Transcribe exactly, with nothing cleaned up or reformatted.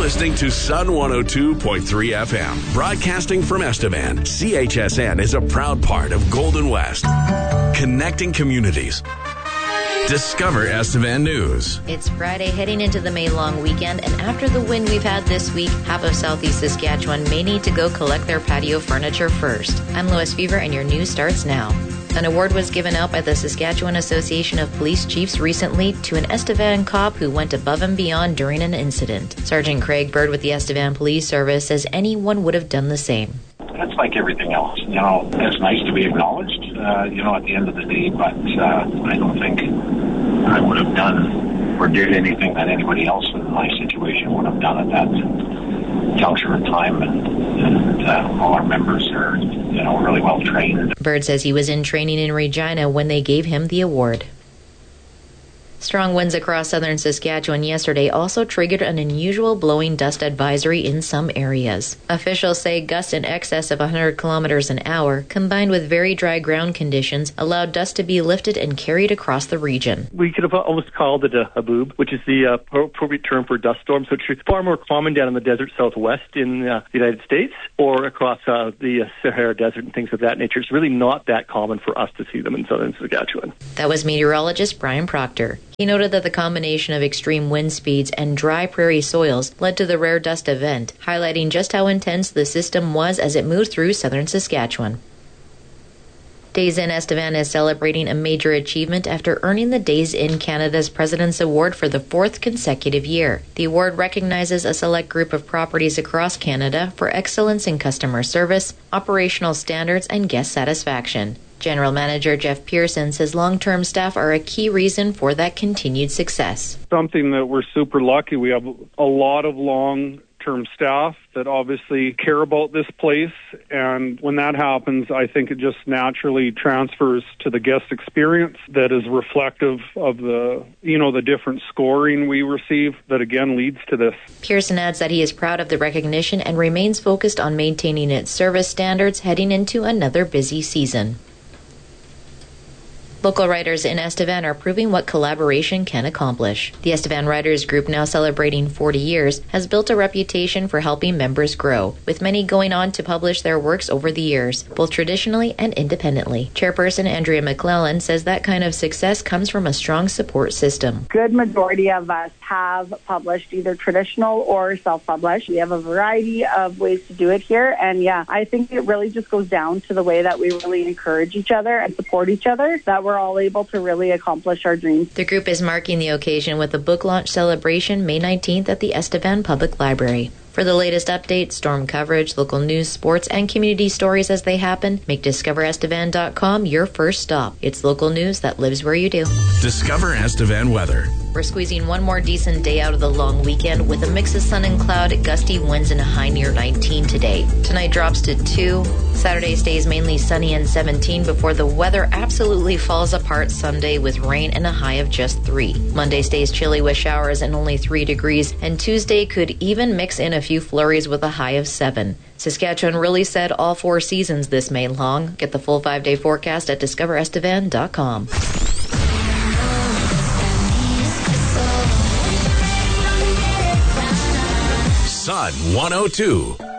listening to Sun one oh two point three F M, broadcasting from Estevan. C H S N is a proud part of Golden West, connecting communities. Discover Estevan News. It's Friday, heading into the May long weekend, and after the wind we've had this week, half of southeast Saskatchewan may need to go collect their patio furniture first. I'm Lois Fever, and your news starts now. An award was given out by the Saskatchewan Association of Police Chiefs recently to an Estevan cop who went above and beyond during an incident. Sergeant Craig Bird with the Estevan Police Service says anyone would have done the same. That's like everything else. You know, it's nice to be acknowledged, uh, you know, at the end of the day, but uh, I don't think I would have done or did anything that anybody else in my situation would have done at that juncture of time, and, and uh, all our members are, you know, really well trained. Bird says he was in training in Regina when they gave him the award. Strong winds across southern Saskatchewan yesterday also triggered an unusual blowing dust advisory in some areas. Officials say gusts in excess of one hundred kilometers an hour, combined with very dry ground conditions, allowed dust to be lifted and carried across the region. We could have almost called it a haboob, which is the uh, appropriate term for dust storms, which is far more common down in the desert southwest in uh, the United States or across uh, the uh, Sahara Desert and things of that nature. It's really not that common for us to see them in southern Saskatchewan. That was meteorologist Brian Proctor. He noted that the combination of extreme wind speeds and dry prairie soils led to the rare dust event, highlighting just how intense the system was as it moved through southern Saskatchewan. Days Inn Estevan is celebrating a major achievement after earning the Days Inn Canada's President's Award for the fourth consecutive year. The award recognizes a select group of properties across Canada for excellence in customer service, operational standards, and guest satisfaction. General Manager Jeff Pearson says long-term staff are a key reason for that continued success. Something that we're super lucky. We have a lot of long-term staff that obviously care about this place, and when that happens, I think it just naturally transfers to the guest experience that is reflective of the, you know, the different scoring we receive that again leads to this. Pearson adds that he is proud of the recognition and remains focused on maintaining its service standards heading into another busy season. Local writers in Estevan are proving what collaboration can accomplish. The Estevan Writers Group, now celebrating forty years, has built a reputation for helping members grow, with many going on to publish their works over the years, both traditionally and independently. Chairperson Andrea McClellan says that kind of success comes from a strong support system. Good majority of us have published either traditional or self-published. We have a variety of ways to do it here, and yeah, I think it really just goes down to the way that we really encourage each other and support each other, that we're all able to really accomplish our dreams. The group is marking the occasion with a book launch celebration May nineteenth at the Estevan Public Library. For the latest updates, storm coverage, local news, sports, and community stories as they happen, make discover estevan dot com your first stop. It's local news that lives where you do. Discover Estevan weather. We're squeezing one more decent day out of the long weekend with a mix of sun and cloud, gusty winds, and a high near nineteen today. Tonight drops to two. Saturday stays mainly sunny and seventeen before the weather absolutely falls apart Sunday with rain and a high of just three. Monday stays chilly with showers and only three degrees, and Tuesday could even mix in a few flurries with a high of seven. Saskatchewan really said all four seasons this May long. Get the full five-day forecast at discover estevan dot com. Sun one oh two.